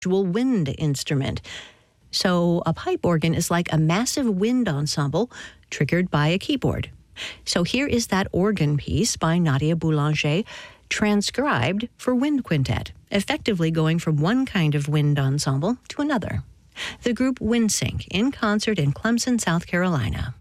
wind instrument. So a pipe organ is like a massive wind ensemble triggered by a keyboard. So here is that organ piece by Nadia Boulanger, transcribed for wind quintet, effectively going from one kind of wind ensemble to another. The group WindSync in concert in Clemson, South Carolina.